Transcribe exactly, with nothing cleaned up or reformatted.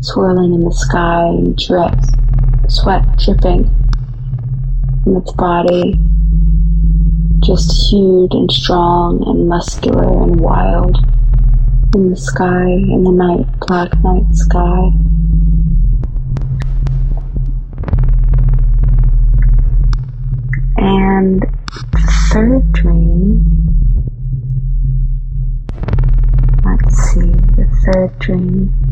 swirling in the sky and drips, sweat dripping from its body, just huge and strong and muscular and wild in the sky, in the night, black night sky. And the third dream, let's see, the third dream